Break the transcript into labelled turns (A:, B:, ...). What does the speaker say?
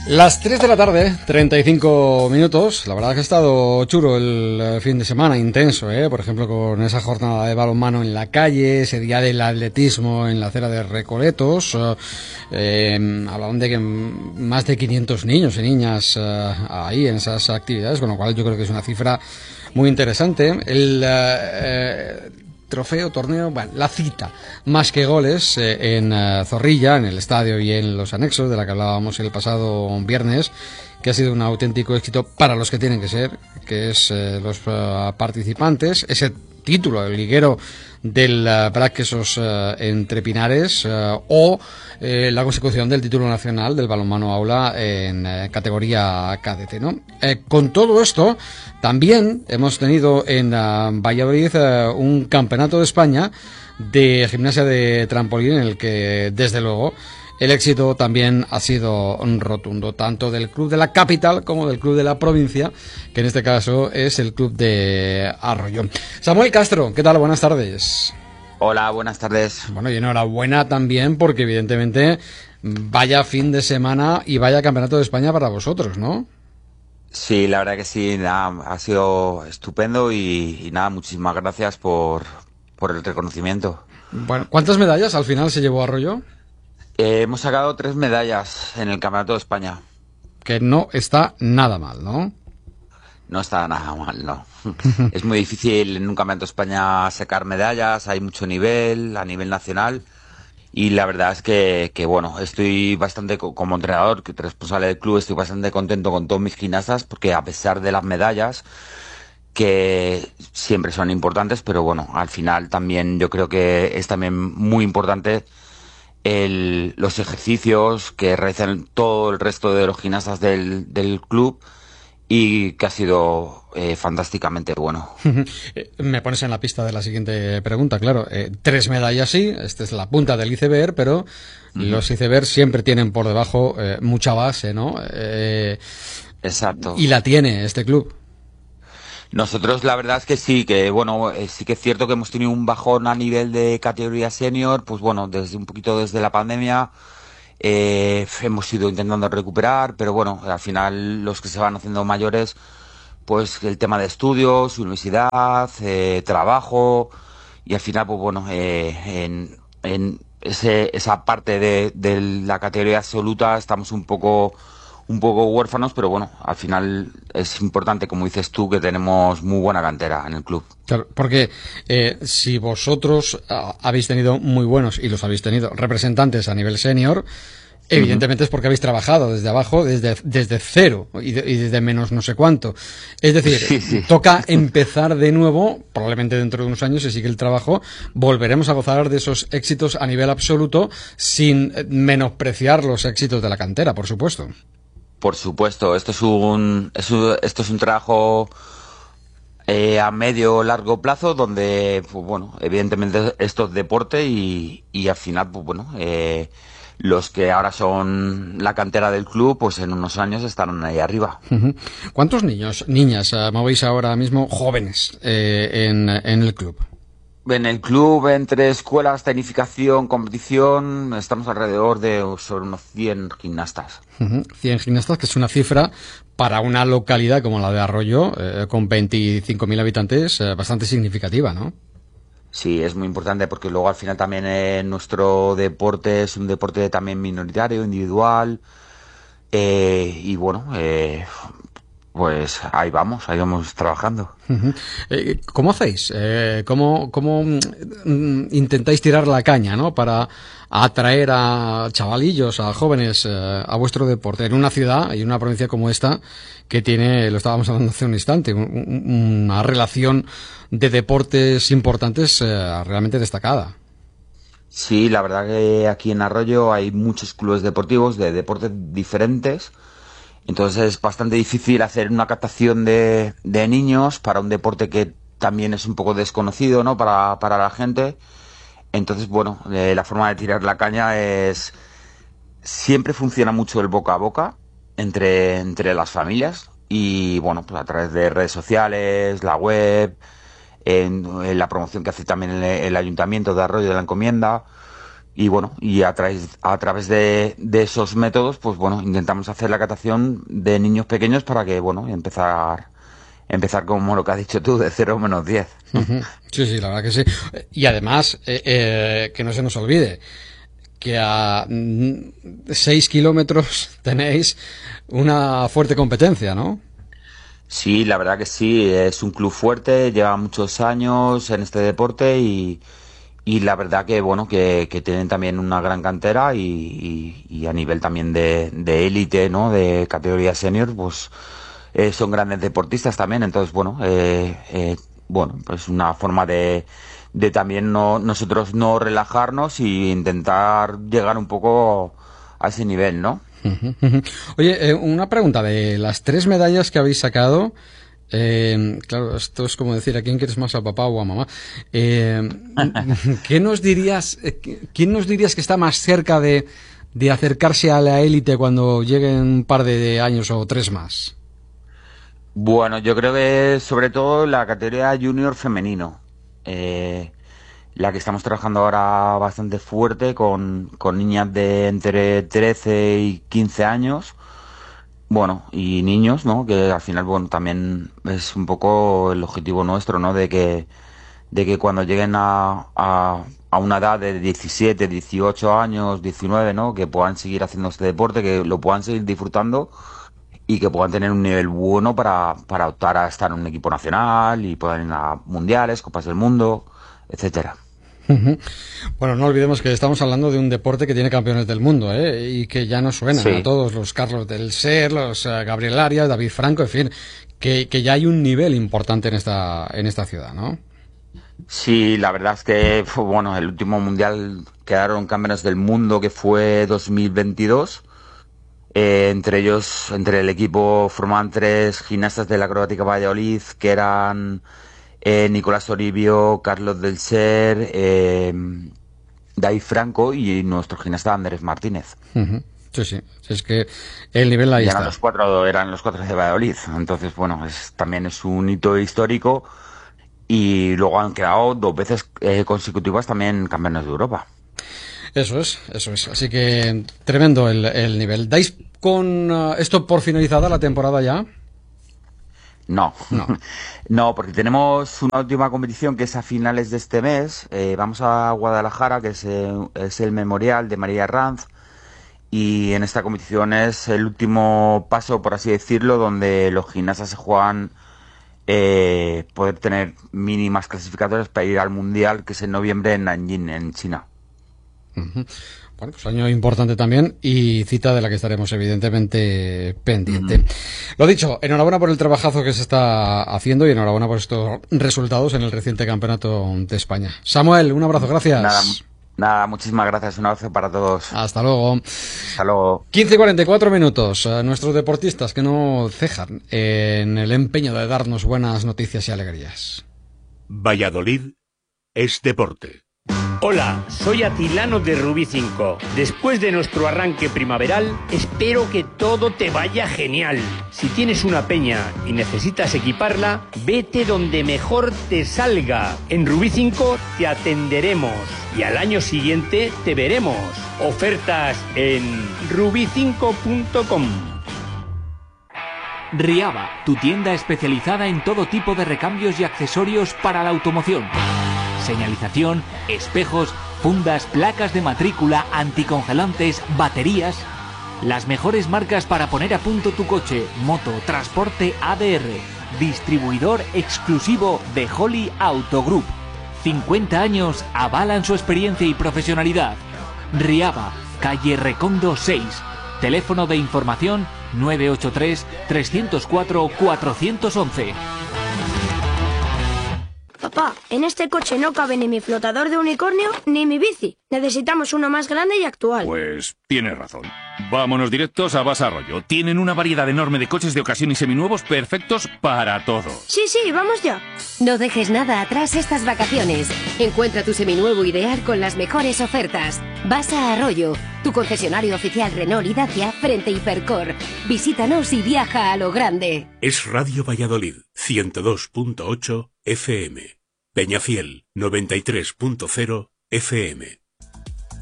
A: Las 3 de la tarde, 35 minutos. La verdad que ha estado chulo el fin de semana, intenso, por ejemplo, con esa jornada de balonmano en la calle, ese día del atletismo en la acera de Recoletos. Hablaban de que más de 500 niños y niñas ahí en esas actividades, con lo cual yo creo que es una cifra muy interesante. Trofeo, torneo, bueno, la cita más que goles en Zorrilla, en el estadio y en los anexos de la que hablábamos el pasado viernes, que ha sido un auténtico éxito para los que tienen que ser, que es los participantes, ese título, el liguero del Braquesos entre Pinares o la consecución del título nacional del balonmano aula en categoría cadete, ¿no? Con todo esto, también hemos tenido en Valladolid un campeonato de España de gimnasia de trampolín en el que, desde luego, el éxito también ha sido rotundo, tanto del club de la capital como del club de la provincia, que en este caso es el club de Arroyo. Samuel Castro, ¿qué tal? Buenas tardes.
B: Hola, buenas tardes.
A: Bueno, y enhorabuena también porque evidentemente vaya fin de semana y vaya campeonato de España para vosotros, ¿no?
B: Sí, la verdad que sí, nada, ha sido estupendo y nada, muchísimas gracias por el reconocimiento.
A: Bueno, ¿cuántas medallas al final se llevó Arroyo?
B: Hemos sacado 3 medallas en el Campeonato de España.
A: Que no está nada mal, ¿no?
B: No está nada mal, no. Es muy difícil en un Campeonato de España sacar medallas, hay mucho nivel a nivel nacional y la verdad es que bueno, estoy bastante, como entrenador, responsable del club, estoy bastante contento con todos mis gimnastas porque a pesar de las medallas, que siempre son importantes, pero bueno, al final también yo creo que es también muy importante los ejercicios que realizan todo el resto de los gimnastas del club y que ha sido fantásticamente bueno.
A: Me pones en la pista de la siguiente pregunta, claro. 3 medallas sí, esta es la punta del iceberg, pero los icebergs siempre tienen por debajo mucha base, ¿no?
B: Exacto.
A: Y la tiene este club.
B: Nosotros la verdad es que sí, que bueno, sí que es cierto que hemos tenido un bajón a nivel de categoría senior, pues bueno, desde la pandemia hemos ido intentando recuperar, pero bueno, al final los que se van haciendo mayores, pues el tema de estudios, universidad, trabajo, y al final pues bueno, en esa parte de la categoría absoluta estamos un poco huérfanos, pero bueno, al final es importante, como dices tú, que tenemos muy buena cantera en el club.
A: Claro, porque si vosotros habéis tenido muy buenos, y los habéis tenido, representantes a nivel senior, evidentemente es porque habéis trabajado desde abajo, desde cero y desde menos no sé cuánto. Es decir, sí. Toca empezar de nuevo, probablemente dentro de unos años, si sigue el trabajo, volveremos a gozar de esos éxitos a nivel absoluto sin menospreciar los éxitos de la cantera, por supuesto.
B: Por supuesto, esto es un trabajo a medio o largo plazo donde, pues bueno, evidentemente esto es deporte y al final, pues bueno, los que ahora son la cantera del club, pues en unos años estarán ahí arriba.
A: ¿Cuántos niñas movéis ahora mismo jóvenes en el club?
B: En el club, entre escuelas, tecnificación, competición, estamos alrededor de sobre unos 100 gimnastas.
A: 100 gimnastas, que es una cifra para una localidad como la de Arroyo, con 25.000 habitantes, bastante significativa, ¿no?
B: Sí, es muy importante porque luego al final también nuestro deporte es un deporte también minoritario, individual, y bueno, pues ahí vamos trabajando.
A: ¿Cómo hacéis? ¿Cómo intentáis tirar la caña, ¿no? Para atraer a chavalillos, a jóvenes, a vuestro deporte en una ciudad y una provincia como esta que tiene, lo estábamos hablando hace un instante, una relación de deportes importantes realmente destacada?
B: Sí, la verdad que aquí en Arroyo hay muchos clubes deportivos de deportes diferentes. Entonces es bastante difícil hacer una captación de niños para un deporte que también es un poco desconocido, ¿no? Para la gente. Entonces, bueno, la forma de tirar la caña es... Siempre funciona mucho el boca a boca entre las familias y, bueno, pues a través de redes sociales, la web, en la promoción que hace también el Ayuntamiento de Arroyo de la Encomienda. y bueno, y a través de esos métodos, pues bueno, intentamos hacer la catación de niños pequeños para que, bueno, empezar como lo que has dicho tú, de 0 - 10.
A: Ujú. Sí, sí, la verdad que sí. Y además, que no se nos olvide que a 6 kilómetros tenéis una fuerte competencia, ¿no?
B: Sí, la verdad que sí, es un club fuerte, lleva muchos años en este deporte y la verdad que bueno, que tienen también una gran cantera y a nivel también de élite, ¿no? De categoría senior, pues son grandes deportistas también, entonces bueno, pues una forma de también nosotros no relajarnos y intentar llegar un poco a ese nivel, ¿no?
A: Ujú, ujú. Oye, una pregunta de las 3 medallas que habéis sacado. Claro, esto es como decir a quién quieres más, a papá o a mamá. Eh, ¿Qué nos dirías? ¿Quién nos dirías que está más cerca de acercarse a la élite cuando lleguen un par de años o 3 más?
B: Bueno, yo creo que sobre todo la categoría junior femenino, eh, la que estamos trabajando ahora bastante fuerte con niñas de entre 13 y 15 años, bueno, y niños, ¿no? Que al final, bueno, también es un poco el objetivo nuestro, ¿no? De que cuando lleguen a una edad de 17, 18 años, 19, ¿no? Que puedan seguir haciendo este deporte, que lo puedan seguir disfrutando y que puedan tener un nivel bueno para optar a estar en un equipo nacional y puedan ir a mundiales, copas del mundo, etcétera.
A: Ujú. Bueno, no olvidemos que estamos hablando de un deporte que tiene campeones del mundo, ¿eh? Y que ya nos suenan a
B: Sí,
A: todos los Carlos del Ser, los Gabriel Arias, David Franco, en fin, que ya hay un nivel importante en esta ciudad, ¿no?
B: sí, la verdad es que, bueno, el último mundial quedaron campeones del mundo que fue 2022. Entre ellos, entre el equipo formaban 3 gimnastas de la Acrobática Valladolid, que eran Nicolás Toribio, Carlos del Ser, David Franco y nuestro gimnasta Andrés Martínez.
A: Ujú. Sí, sí, sí, es que el nivel ahí
B: Y
A: está.
B: eran los cuatro de Valladolid. Entonces, bueno, también es un hito histórico. Y luego han quedado 2 veces consecutivas también campeones de Europa.
A: Eso es, eso es. Así que tremendo el nivel. ¿Dais con esto por finalizada la temporada ya?
B: No,
A: No.
B: no, porque tenemos una última competición que es a finales de este mes. Vamos a Guadalajara, que es el memorial de María Ranz. Y en esta competición es el último paso, por así decirlo, donde los gimnastas se juegan poder tener mínimas clasificatorias para ir al Mundial, que es en noviembre en Nanjing, en China.
A: Ujú. Bueno, pues año importante también y cita de la que estaremos evidentemente pendiente.
B: Ujú.
A: Lo dicho, enhorabuena por el trabajazo que se está haciendo y enhorabuena por estos resultados en el reciente campeonato de España. Samuel, un abrazo,
B: Nada,
A: gracias.
B: nada, muchísimas gracias. Un abrazo para todos.
A: Hasta luego.
B: Hasta luego.
A: 15:44. Nuestros deportistas que no cejan en el empeño de darnos buenas noticias y alegrías.
C: Valladolid es deporte.
D: Hola, soy Atilano de Rubí 5. Después de nuestro arranque primaveral, espero que todo te vaya genial. Si tienes una peña y necesitas equiparla, vete donde mejor te salga. En Rubí 5 te atenderemos y al año siguiente te veremos. Ofertas en rubi5.com.
E: Riaba, tu tienda especializada en todo tipo de recambios y accesorios para la automoción. Señalización, espejos, fundas, placas de matrícula, anticongelantes, baterías. Las mejores marcas para poner a punto tu coche, moto, transporte ADR. Distribuidor exclusivo de Holly Auto Group. 50 años avalan su experiencia y profesionalidad. Riaba, calle Recondo 6. Teléfono de información 983 304 411.
F: Papá, en este coche no cabe ni mi flotador de unicornio ni mi bici. Necesitamos uno más grande y actual.
C: Pues tienes razón. Vámonos directos a Basa Arroyo. Tienen una variedad enorme de coches de ocasión y seminuevos perfectos para todo.
F: Sí, vamos ya.
G: No dejes nada atrás estas vacaciones. Encuentra tu seminuevo ideal con las mejores ofertas. Basa Arroyo, tu concesionario oficial Renault y Dacia frente a Hipercor. Visítanos y viaja a lo grande.
C: Es Radio Valladolid, 102.8 FM. Peñafiel, 93.0 FM.